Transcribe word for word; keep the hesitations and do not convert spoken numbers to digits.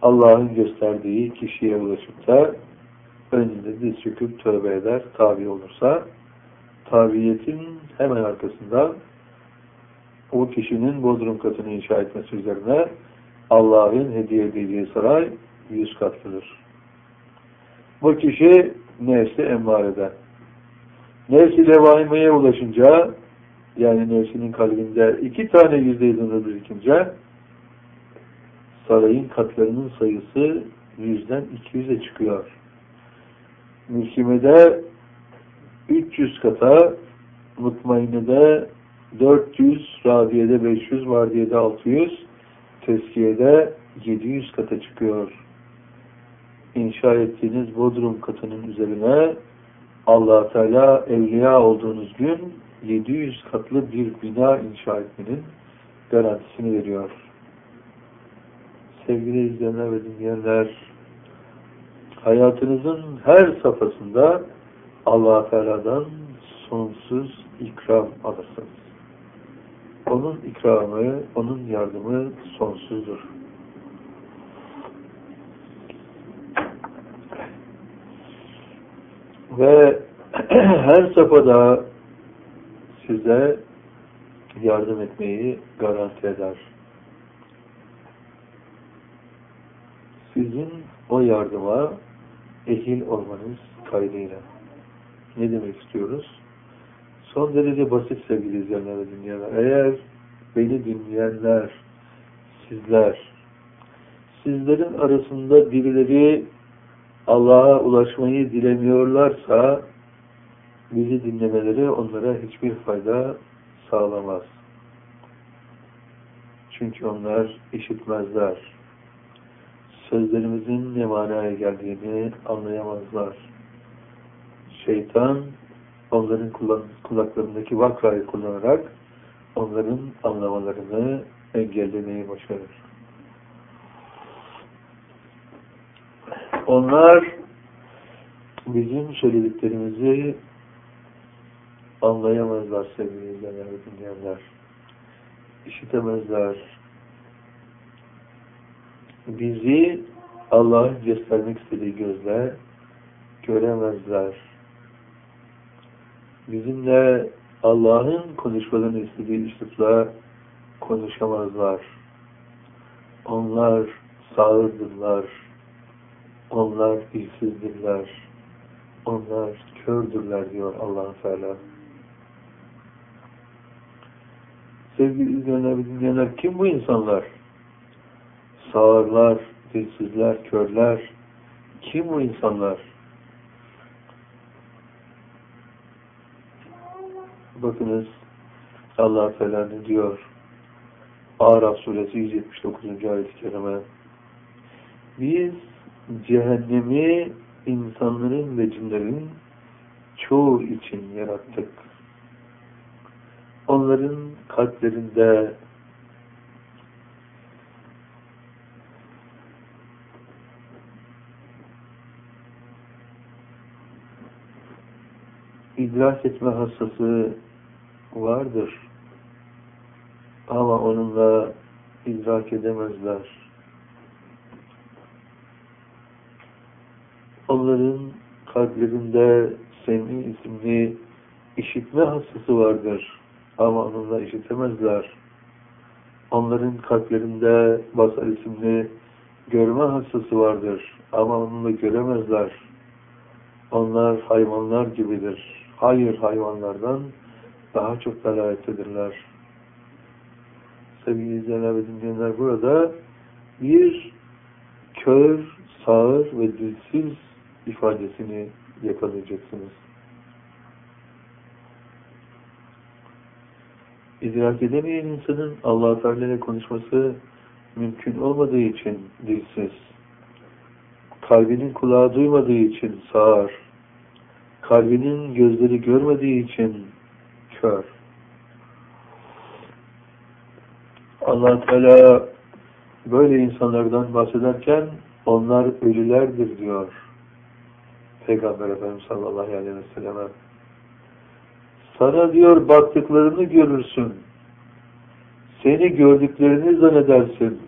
Allah'ın gösterdiği kişiye ulaşıp da önünde diz çöküp tövbe eder, tabi olursa, tabiyetin hemen arkasından o kişinin bodrum katını inşa etmesi üzerine Allah'ın hediye edildiği saray yüz katlıdır. Bu kişi nefsi emmareden. Nefsi levâimeye ulaşınca, yani nefsinin kalbinde iki tane yüzde zınır birikince, sarayın katlarının sayısı yüzden iki yüze çıkıyor. Mülkimede üç yüz kata, mutmainede dört yüz, radiyede beş yüz, vardiyede altı yüz, tezkiyede yedi yüz kata çıkıyor. İnşa ettiğiniz bodrum katının üzerine Allah Teala evliya olduğunuz gün yedi yüz katlı bir bina inşa etmenin garantisini veriyor. Sevgili izleyenler ve dinleyenler, hayatınızın her safhasında Allah Teala'dan sonsuz ikram alırsınız. Onun ikramı, onun yardımı sonsuzdur. Ve her safhada size yardım etmeyi garanti eder. Sizin o yardıma ehil olmanız kaydıyla. Ne demek istiyoruz? Son derece basit sevgili izleyenler ve dinleyenler. Eğer beni dinleyenler, sizler, sizlerin arasında birileri Allah'a ulaşmayı dilemiyorlarsa, bizi dinlemeleri onlara hiçbir fayda sağlamaz. Çünkü onlar işitmezler. Sözlerimizin ne manaya geldiğini anlayamazlar. Şeytan, onların kulaklarındaki vakrayı kullanarak onların anlamalarını engellemeyi başarır. Onlar bizim söylediklerimizi anlayamazlar sevgili izleyenler ve dinleyenler. İşitemezler. Bizi Allah'ın göstermek istediği gözle göremezler. Bizimle Allah'ın konuşmalarını istediği üslupla konuşamazlar. Onlar sağırdırlar. Onlar dilsizdirler. Onlar kördürler diyor Allah-u Teala. Sevgili izleyenler ve dinleyenler, kim bu insanlar? Sağırlar, dilsizler, körler. Kim bu insanlar? Bakınız Allah-u Teala ne diyor? Araf suresi yüz yetmiş dokuzuncu ayet-i kerime. Biz cehennemi insanların ve cinlerin çoğu için yarattık. Onların kalplerinde idrak etme hassası vardır. Ama onunla idrak edemezler. Onların kalplerinde Semi isimli işitme hassası vardır. Ama onunla işitemezler. Onların kalplerinde Basar isimli görme hassası vardır. Ama onunla göremezler. Onlar hayvanlar gibidir. Hayır, hayvanlardan daha çok dalalettedirler. Sevgili izleyenler ve dinleyenler, burada bir kör, sağır ve dilsiz ifadesini yakalayacaksınız. İdrak edemeyen insanın Allah-u Teala ile konuşması mümkün olmadığı için dilsiz, kalbinin kulağı duymadığı için sağır, kalbinin gözleri görmediği için kör. Allah-u Teala böyle insanlardan bahsederken onlar ölülerdir diyor Peygamber Efendimiz sallallahu aleyhi ve sellem. Sana diyor baktıklarını görürsün. Seni gördüklerini zannedersin.